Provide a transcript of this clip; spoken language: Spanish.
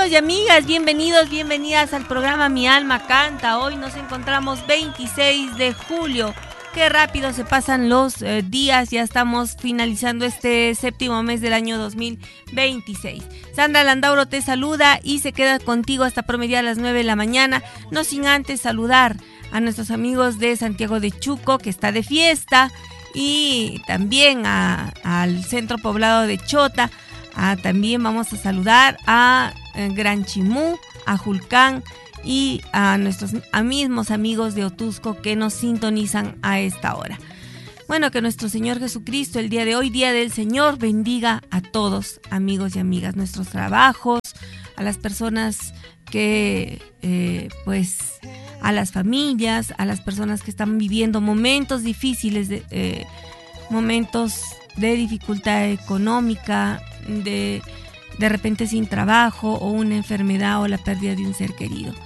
amigos y amigas, bienvenidos, bienvenidas al programa Mi Alma Canta. Hoy nos encontramos 26 de julio. Qué rápido se pasan los días, ya estamos finalizando este séptimo mes del año 2026. Sandra Landauro te saluda y se queda contigo hasta promediar las 9 de la mañana, no sin antes saludar a nuestros amigos de Santiago de Chuco, que está de fiesta, y también al centro poblado de Chota. También vamos a saludar a Gran Chimú, a Julcán y a nuestros mismos amigos de Otusco que nos sintonizan a esta hora. Bueno, que nuestro Señor Jesucristo el día de hoy, Día del Señor, bendiga a todos, amigos y amigas, nuestros trabajos, a las personas que, a las familias, a las personas que están viviendo momentos difíciles, momentos de dificultad económica, de repente sin trabajo o una enfermedad o la pérdida de un ser querido.